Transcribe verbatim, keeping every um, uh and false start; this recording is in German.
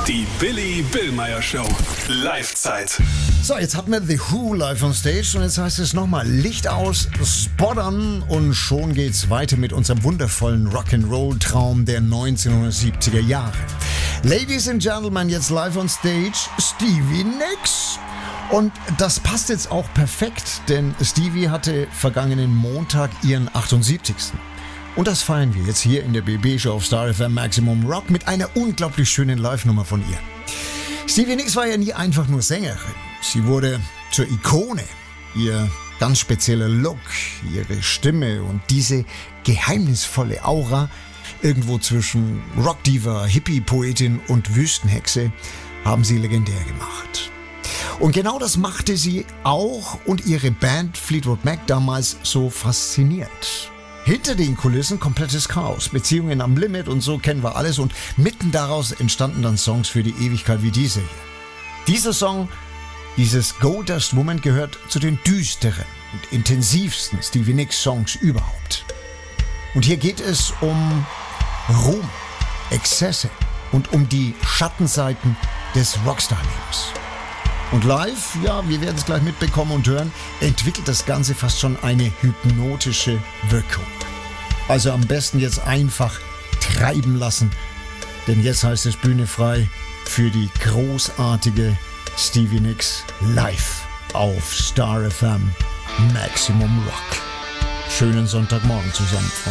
Die Billy Billmeyer Show. Live-Zeit. So, jetzt hatten wir The Who live on stage und jetzt heißt es nochmal Licht aus, Spot an und schon geht's weiter mit unserem wundervollen Rock'n'Roll-Traum der neunzehnhundertsiebziger Jahre. Ladies and Gentlemen, jetzt live on stage Stevie Nicks. Und das passt jetzt auch perfekt, denn Stevie hatte vergangenen Montag ihren achtundsiebzigsten Und das feiern wir jetzt hier in der B B-Show auf Star F M Maximum Rock mit einer unglaublich schönen Live-Nummer von ihr. Stevie Nicks war ja nie einfach nur Sängerin. Sie wurde zur Ikone. Ihr ganz spezieller Look, ihre Stimme und diese geheimnisvolle Aura, irgendwo zwischen Rockdiva, Hippie-Poetin und Wüstenhexe, haben sie legendär gemacht. Und genau das machte sie auch und ihre Band Fleetwood Mac damals so faszinierend. Hinter den Kulissen komplettes Chaos, Beziehungen am Limit und so kennen wir alles und mitten daraus entstanden dann Songs für die Ewigkeit wie diese hier. Dieser Song, dieses Gold Dust Woman, gehört zu den düsteren und intensivsten Stevie Nicks Songs überhaupt. Und hier geht es um Ruhm, Exzesse und um die Schattenseiten des Rockstar-Lebens. Und live, ja, wir werden es gleich mitbekommen und hören, entwickelt das Ganze fast schon eine hypnotische Wirkung. Also am besten jetzt einfach treiben lassen, denn jetzt heißt es Bühne frei für die großartige Stevie Nicks live auf Star F M Maximum Rock. Schönen Sonntagmorgen zusammen.